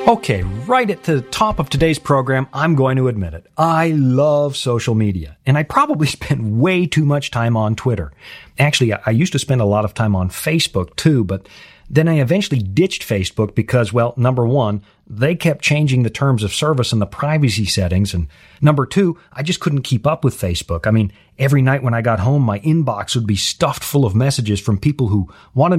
Okay, right at the top of today's program, I'm going to admit it. I love social media, and I probably spend way too much time on Twitter. Actually, I used to spend a lot of time on Facebook too, but then I eventually ditched Facebook because, well, number one, they kept changing the terms of service and the privacy settings, and number two, I just couldn't keep up with Facebook. I mean, every night when I got home, my inbox would be stuffed full of messages from people who wanted